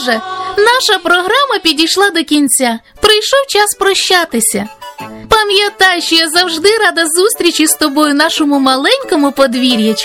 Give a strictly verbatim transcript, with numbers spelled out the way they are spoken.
же, наша програма підійшла до кінця. Прийшов час прощатися. Пам'ятай, що я завжди рада зустрічі з тобою в нашому маленькому подвір'ячку.